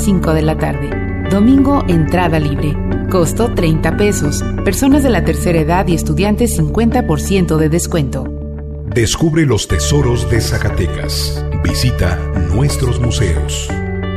5 de la tarde. Domingo, entrada libre. Costo 30 pesos. Personas de la tercera edad y estudiantes 50% de descuento. Descubre los tesoros de Zacatecas. Visita nuestros museos.